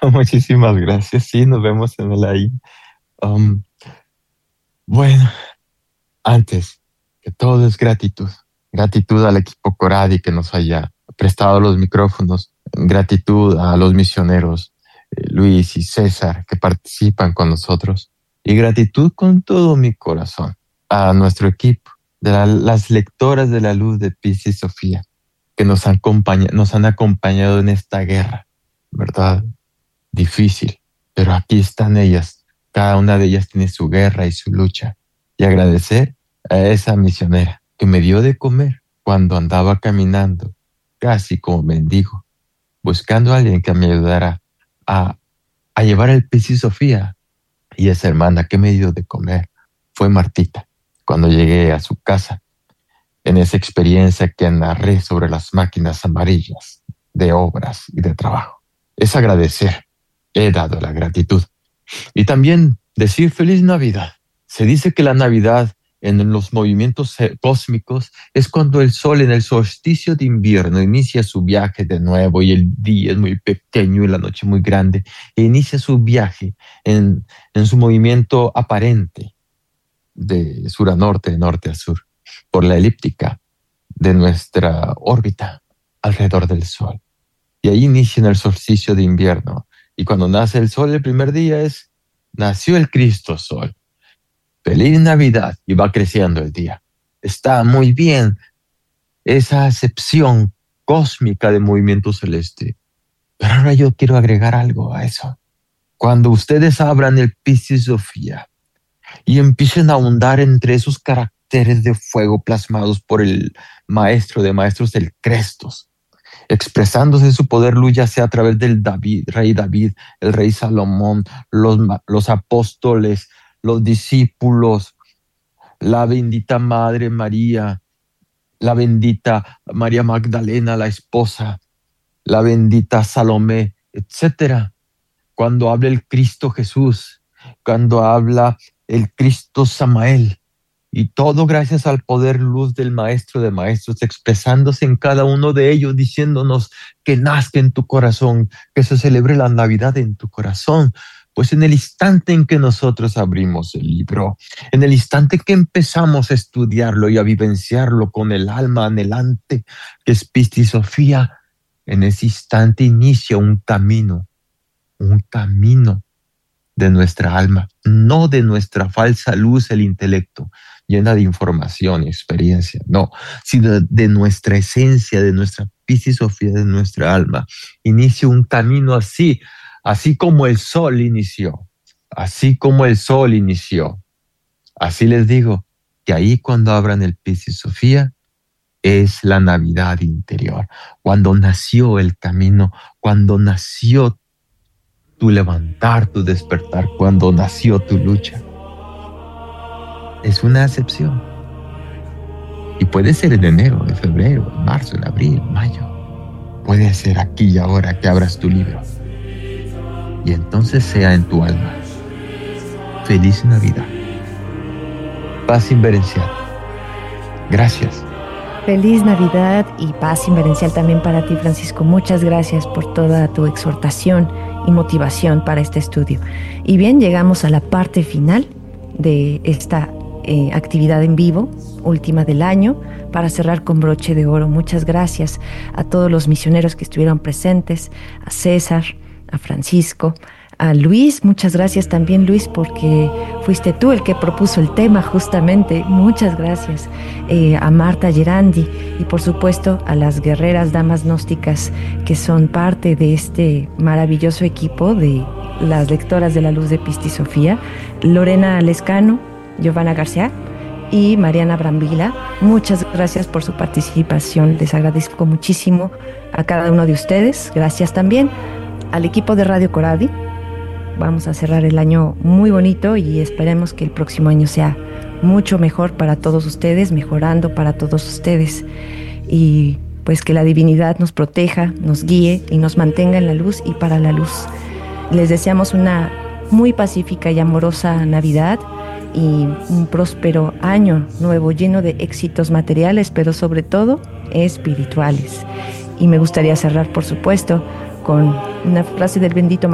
Muchísimas gracias. Sí, nos vemos en el ahí. Um, bueno, antes que todo es gratitud. Gratitud al equipo Coradi que nos haya prestado los micrófonos. Gratitud a los misioneros Luis y César que participan con nosotros. Y gratitud con todo mi corazón a nuestro equipo, las lectoras de la luz de Pis y Sofía, que nos han acompañado en esta guerra, ¿verdad? Difícil, pero aquí están ellas. Cada una de ellas tiene su guerra y su lucha. Y agradecer a esa misionera que me dio de comer cuando andaba caminando, casi como mendigo, buscando a alguien que me ayudara a, a llevar el Pis y Sofía. Y esa hermana que me dio de comer fue Martita. Cuando llegué a su casa, en esa experiencia que narré sobre las máquinas amarillas de obras y de trabajo. Es agradecer. He dado la gratitud. Y también decir feliz Navidad. Se dice que la Navidad en los movimientos cósmicos es cuando el sol en el solsticio de invierno inicia su viaje de nuevo y el día es muy pequeño y la noche muy grande e inicia su viaje en su movimiento aparente de sur a norte, de norte a sur, por la elíptica de nuestra órbita alrededor del sol. Y ahí inicia en el solsticio de invierno. Y cuando nace el sol, el primer día nació el Cristo Sol. Feliz Navidad, y va creciendo el día. Está muy bien esa acepción cósmica de movimiento celeste. Pero ahora yo quiero agregar algo a eso. Cuando ustedes abran el Pis y Sofía y empiecen a ahondar entre esos caracteres de fuego plasmados por el maestro de maestros, el Crestos, expresándose su poder luz, ya sea a través del rey David, el rey Salomón, los apóstoles, los discípulos, la bendita Madre María, la bendita María Magdalena, la esposa, la bendita Salomé, etcétera. Cuando habla el Cristo Jesús, cuando habla el Cristo Samael, y todo gracias al poder luz del Maestro de Maestros, expresándose en cada uno de ellos, diciéndonos que nazca en tu corazón, que se celebre la Navidad en tu corazón. Pues en el instante en que nosotros abrimos el libro, en el instante que empezamos a estudiarlo y a vivenciarlo con el alma anhelante, que es Pis y Sofía, en ese instante inicia un camino de nuestra alma, no de nuestra falsa luz, el intelecto, llena de información y experiencia, no, sino de nuestra esencia, de nuestra Pis y Sofía, de nuestra alma. Inicia un camino así como el sol inició, así como el sol inició. Así les digo que ahí cuando abran el Pis y Sofía es la Navidad interior, cuando nació el camino, cuando nació tu levantar, tu despertar, cuando nació tu lucha. Es una acepción. Y puede ser en enero, en febrero, en marzo, en abril, en mayo. Puede ser aquí y ahora que abras tu libro. Y entonces sea en tu alma. Feliz Navidad. Paz inverencial. Gracias. Feliz Navidad y paz inverencial también para ti, Francisco. Muchas gracias por toda tu exhortación y motivación para este estudio. Y bien, llegamos a la parte final de esta actividad en vivo, última del año, para cerrar con broche de oro. Muchas gracias a todos los misioneros que estuvieron presentes, a César, a Francisco, a Luis. Muchas gracias también, Luis, porque fuiste tú el que propuso el tema justamente. Muchas gracias. A Marta Gerandi y por supuesto a las guerreras damas gnósticas que son parte de este maravilloso equipo de las lectoras de la luz de Pis y Sofía, Lorena Lescano, Giovanna García y Mariana Brambila. Muchas gracias por su participación. Les agradezco muchísimo a cada uno de ustedes. Gracias también al equipo de Radio Coradi. Vamos a cerrar el año muy bonito y esperemos que el próximo año sea mucho mejor para todos ustedes, mejorando para todos ustedes. Y pues que la divinidad nos proteja, nos guíe y nos mantenga en la luz y para la luz. Les deseamos una muy pacífica y amorosa Navidad y un próspero año nuevo lleno de éxitos materiales, pero sobre todo espirituales. Y me gustaría cerrar, por supuesto, con una frase del bendito